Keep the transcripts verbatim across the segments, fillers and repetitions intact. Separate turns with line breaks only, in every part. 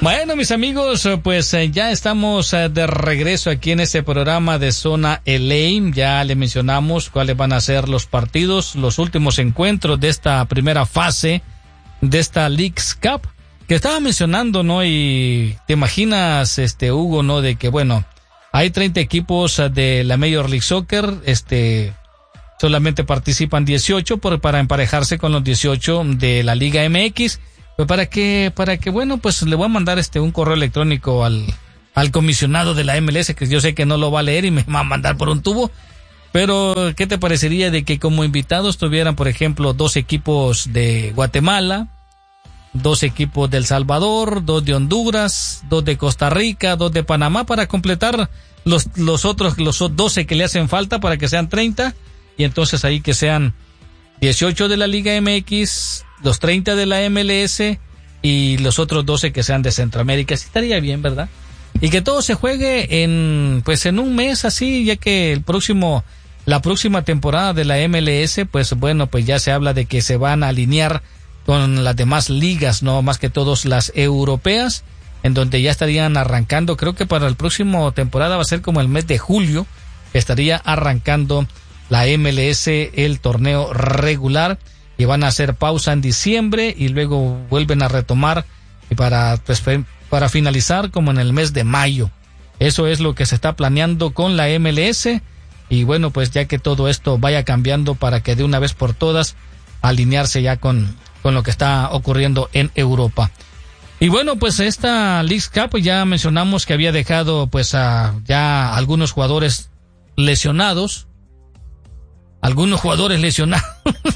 Bueno, mis amigos, pues eh, ya estamos eh, de regreso aquí en este programa de Zona L A. Ya le mencionamos cuáles van a ser los partidos, los últimos encuentros de esta primera fase de esta Leagues Cup que estaba mencionando, ¿no? Y te imaginas, este Hugo, ¿no? De que, bueno, hay treinta equipos de la Major League Soccer, este, solamente participan dieciocho por, para emparejarse con los dieciocho de la Liga M X. Pues para que, para que, bueno, pues le voy a mandar este un correo electrónico al, al comisionado de la M L S, que yo sé que no lo va a leer y me va a mandar por un tubo. Pero, ¿qué te parecería de que como invitados tuvieran, por ejemplo, dos equipos de Guatemala, dos equipos de El Salvador, dos de Honduras, dos de Costa Rica, dos de Panamá, para completar los, los otros, los doce que le hacen falta para que sean treinta, y entonces ahí que sean dieciocho de la Liga M X, los treinta de la M L S y los otros doce que sean de Centroamérica? Sí, estaría bien, ¿verdad? Y que todo se juegue en, pues en un mes así, ya que el próximo, la próxima temporada de la M L S, pues bueno, pues ya se habla de que se van a alinear con las demás ligas, no más que todos las europeas, en donde ya estarían arrancando. Creo que para el próximo temporada va a ser como el mes de julio, estaría arrancando la M L S, el torneo regular, y van a hacer pausa en diciembre y luego vuelven a retomar y para, pues, para finalizar como en el mes de mayo. Eso es lo que se está planeando con la M L S, y bueno, pues ya que todo esto vaya cambiando para que de una vez por todas alinearse ya con, con lo que está ocurriendo en Europa. Y bueno, pues esta Leagues Cup ya mencionamos que había dejado pues a ya algunos jugadores lesionados. Algunos jugadores lesionados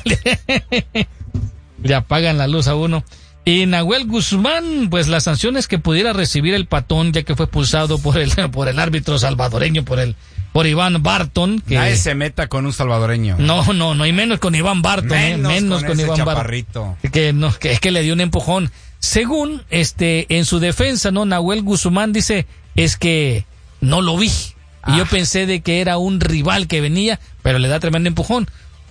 le apagan la luz a uno. Y Nahuel Guzmán, pues las sanciones que pudiera recibir el Patón, ya que fue expulsado por el por el árbitro salvadoreño, por el por Iván Barton. Que
nadie se meta con un salvadoreño.
No, no, no, y menos con Iván Barton, menos, eh, menos con, con Iván Barton. Que no, que es que le dio un empujón. Según este en su defensa, no, Nahuel Guzmán dice, es que no lo vi. Y ah. yo pensé de que era un rival que venía, pero le da tremendo empujón.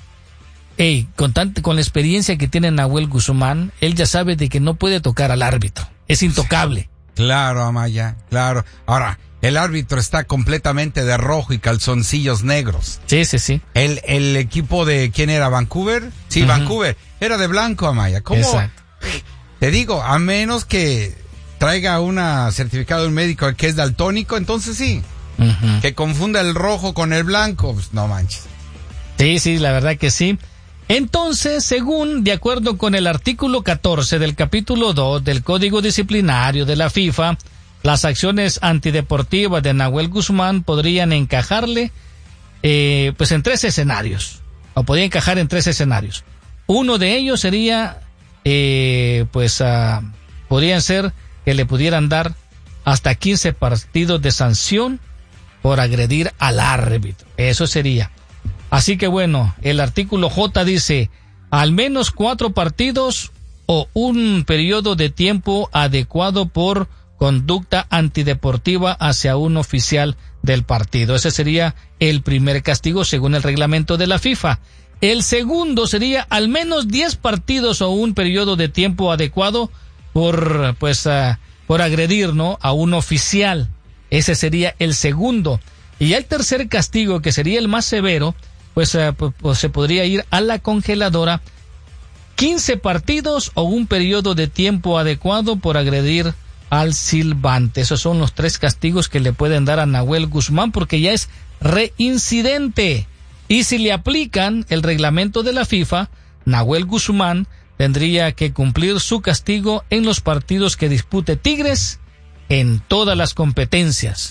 Ey, con, tant- con la experiencia que tiene Nahuel Guzmán, él ya sabe de que no puede tocar al árbitro. Es intocable.
Claro, Amaya, claro. Ahora, el árbitro está completamente de rojo y calzoncillos negros.
Sí, sí, sí.
El, el equipo de, ¿quién era? ¿Vancouver? Sí, uh-huh. Vancouver. Era de blanco, Amaya. ¿Cómo? Exacto. Te digo, a menos que traiga una certificado de un médico que es daltónico, entonces sí. Uh-huh. Que confunda el rojo con el blanco, pues no manches.
Sí, sí, la verdad que sí. Entonces, según, de acuerdo con el artículo catorce del capítulo dos del Código Disciplinario de la FIFA, las acciones antideportivas de Nahuel Guzmán podrían encajarle eh, pues en tres escenarios, o podría encajar en tres escenarios. Uno de ellos sería, eh, pues, uh, podrían ser que le pudieran dar hasta quince partidos de sanción por agredir al árbitro. Eso sería. Así que bueno, el artículo J dice, al menos cuatro partidos o un periodo de tiempo adecuado por conducta antideportiva hacia un oficial del partido. Ese sería el primer castigo según el reglamento de la FIFA. El segundo sería al menos diez partidos o un periodo de tiempo adecuado por, pues, uh, por agredir, ¿no?, a un oficial. Ese sería el segundo. Y el tercer castigo, que sería el más severo, pues, uh, pues se podría ir a la congeladora, quince partidos o un periodo de tiempo adecuado por agredir al silbante. Esos son los tres castigos que le pueden dar a Nahuel Guzmán porque ya es reincidente. Y si le aplican el reglamento de la FIFA, Nahuel Guzmán tendría que cumplir su castigo en los partidos que dispute Tigres en todas las competencias.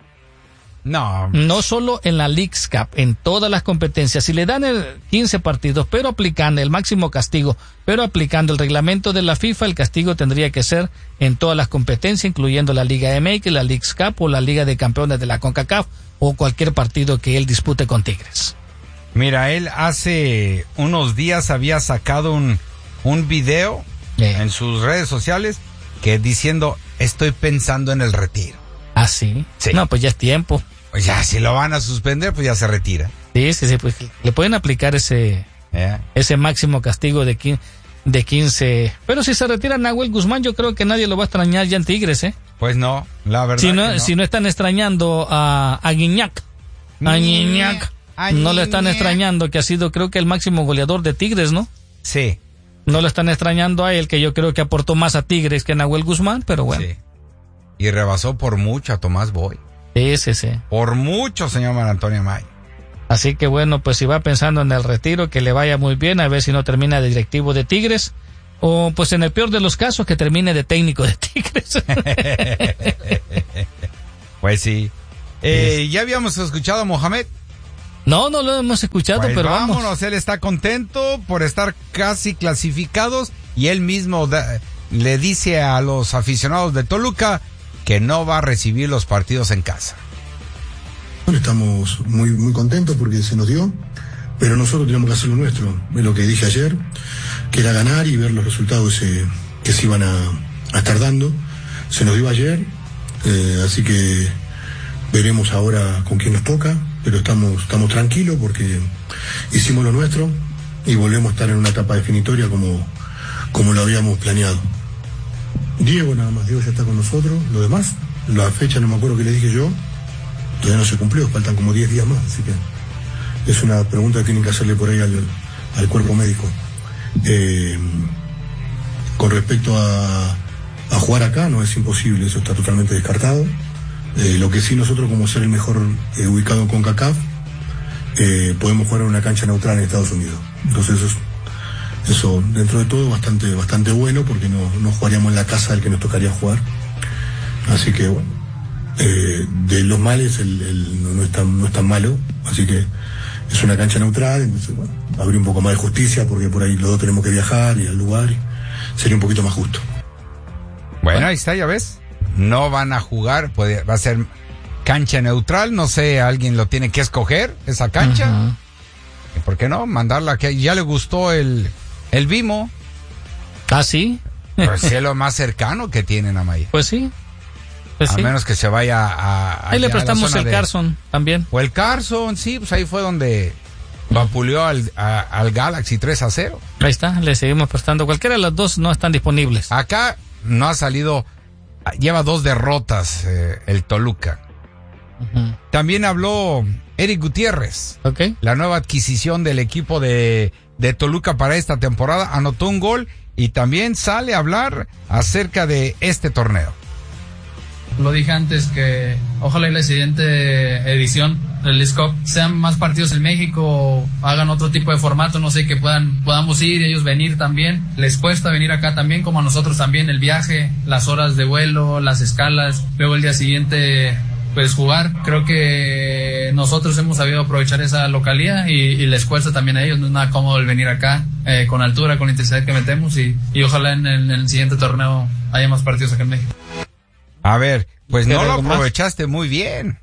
No.
No solo en la Leagues Cup, en todas las competencias. Si le dan el quince partidos, pero aplicando el máximo castigo, pero aplicando el reglamento de la FIFA, el castigo tendría que ser en todas las competencias, incluyendo la Liga M X, la Leagues Cup o la Liga de Campeones de la CONCACAF o cualquier partido que él dispute con Tigres.
Mira, él hace unos días había sacado un, un video yeah. en sus redes sociales que diciendo, estoy pensando en el retiro.
¿Ah, sí?
Sí.
No, pues ya es tiempo.
Pues ya, si lo van a suspender, pues ya se retira.
Sí, sí, sí, pues le pueden aplicar ese, yeah. ese máximo castigo de quince. de quince. Pero si se retira Nahuel Guzmán, yo creo que nadie lo va a extrañar ya en Tigres, ¿eh?
Pues no, la verdad
Si no,
que no.
si no están extrañando a, a Guiñac, a Guiñac, no le están extrañando, que ha sido creo que el máximo goleador de Tigres, ¿no?
Sí.
No le están extrañando a él, que yo creo que aportó más a Tigres que a Nahuel Guzmán, pero bueno.
Sí. Y rebasó por mucho a Tomás Boy.
Sí, sí, sí.
Por mucho, señor Mario Antonio Amaya.
Así que bueno, pues si va pensando en el retiro, que le vaya muy bien, a ver si no termina de directivo de Tigres, o pues en el peor de los casos, que termine de técnico de Tigres.
Pues sí. Eh, ¿Ya habíamos escuchado a Mohamed?
No, no lo hemos escuchado,
Pues
pero
vámonos,
vamos.
Él está contento por estar casi clasificados y él mismo da, le dice a los aficionados de Toluca que no va a recibir los partidos en casa.
Bueno, estamos muy, muy contentos porque se nos dio, pero nosotros tenemos que hacer lo nuestro. Es lo que dije ayer, que era ganar y ver los resultados eh, que se iban a, a estar dando. Se nos dio ayer, eh, así que veremos ahora con quién nos toca, pero estamos, estamos tranquilos porque hicimos lo nuestro y volvemos a estar en una etapa definitoria como, como lo habíamos planeado. Diego nada más, Diego ya está con nosotros, lo demás, la fecha no me acuerdo qué le dije yo, todavía no se cumplió, faltan como diez días más, así que es una pregunta que tienen que hacerle por ahí al, al cuerpo médico. Eh, con respecto a, a jugar acá, no es imposible, eso está totalmente descartado. Eh, lo que sí nosotros, como ser el mejor eh, ubicado en CONCACAF, eh, podemos jugar en una cancha neutral en Estados Unidos. Entonces eso, eso dentro de todo bastante, bastante bueno, porque no, no jugaríamos en la casa del que nos tocaría jugar. Así que bueno, eh, de los males el, el, no, no, es tan, no es tan malo, así que es una cancha neutral, entonces bueno, habría un poco más de justicia porque por ahí los dos tenemos que viajar y al lugar, y sería un poquito más justo.
Bueno, ahí está, ya ves. No van a jugar, puede, va a ser cancha neutral, no sé, alguien lo tiene que escoger, esa cancha. Uh-huh. ¿Y por qué no? Mandarla, que ya le gustó el, el Vimo.
¿Ah, sí?
Pues es lo más cercano que tienen a Maya.
Pues sí. Pues
a
sí.
menos que se vaya a...
Ahí le prestamos el de, Carson también.
O el Carson, sí, pues ahí fue donde vapuleó al, a, al Galaxy tres a cero.
Ahí está, le seguimos prestando. Cualquiera de las dos no están disponibles.
Acá no ha salido... Lleva dos derrotas eh, el Toluca. Uh-huh. También habló Eric Gutiérrez.
Okay.
La nueva adquisición del equipo de, de Toluca para esta temporada. Anotó un gol y también sale a hablar acerca de este torneo.
Lo dije antes que ojalá y la siguiente edición del Leagues Cup sean más partidos en México, hagan otro tipo de formato, no sé, que puedan podamos ir y ellos venir también. Les cuesta venir acá también, como a nosotros también, el viaje, las horas de vuelo, las escalas, luego el día siguiente pues jugar. Creo que nosotros hemos sabido aprovechar esa localía y, y les cuesta también a ellos, no es nada cómodo el venir acá eh, con altura, con la intensidad que metemos y, y ojalá en el, en el siguiente torneo haya más partidos acá en México.
A ver, pues no lo aprovechaste muy bien.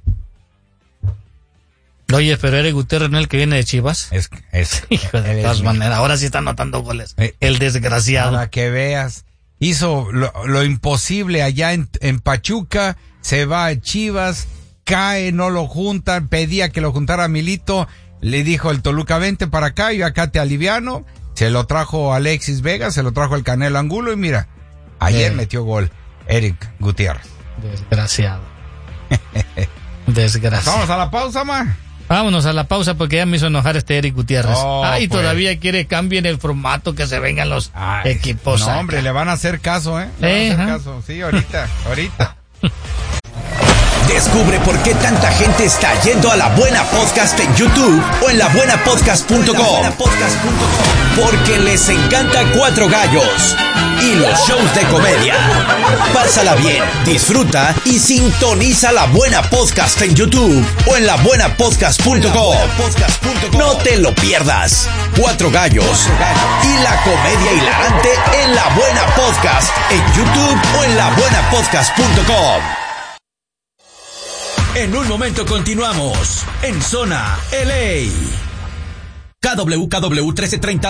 Oye, pero Eric Gutiérrez no es el que viene de Chivas.
Es, es,
Hijo de todas maneras, ahora sí está anotando goles. Eh, el desgraciado.
Para que veas, hizo lo, lo imposible allá en, en Pachuca, se va a Chivas, cae, no lo juntan, pedía que lo juntara Milito, le dijo el Toluca, vente para acá, yo acá te aliviano, se lo trajo Alexis Vega, se lo trajo el Canelo Angulo y mira, ayer eh. metió gol Eric Gutiérrez.
Desgraciado. Desgraciado.
Vamos a la pausa, ma.
Vámonos a la pausa porque ya me hizo enojar este Eric Gutiérrez.
Oh,
Ay,
pues.
Todavía quiere cambien el formato, que se vengan los Ay, equipos.
No, acá. Hombre, le van a hacer caso, ¿eh? Le
eh,
van a hacer caso. Sí, ahorita, ahorita.
Descubre por qué tanta gente está yendo a La Buena Podcast en YouTube o en la buena podcast punto com. Porque les encanta Cuatro Gallos y los shows de comedia. Pásala bien, disfruta y sintoniza La Buena Podcast en YouTube o en la buena podcast punto com. No te lo pierdas. Cuatro Gallos y la comedia hilarante en La Buena Podcast en YouTube o en la buena podcast punto com. En un momento continuamos en Zona L A. K W K W trece treinta